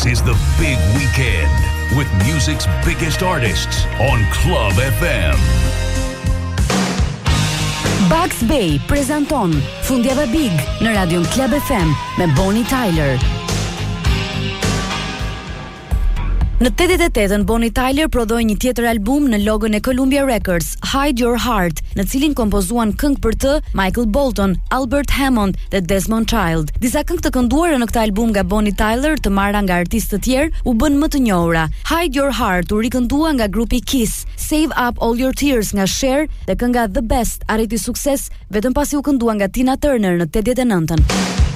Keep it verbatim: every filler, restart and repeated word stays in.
This is the big weekend with music's biggest artists on Club F M. Bugs Bay prezanton Fundjava Big në Radion Club F M me Bonnie Tyler. Në tetëdhjetë e tetën Bonnie Tyler prodhoi një tjetër album në logon e Columbia Records, Hide Your Heart, në cilin kompozuan këngë për të Michael Bolton, Albert Hammond dhe Desmond Child. Disa këngë të kënduara në këtë album nga Bonnie Tyler, të marra nga artistë të tjerë, u bën më të njohura. Hide Your Heart u rikëndua nga grupi Kiss, Save Up All Your Tears nga Cher dhe kënga The Best arriti sukses vetëm pasi u këndua nga Tina Turner në tetëdhjetë e nëntën.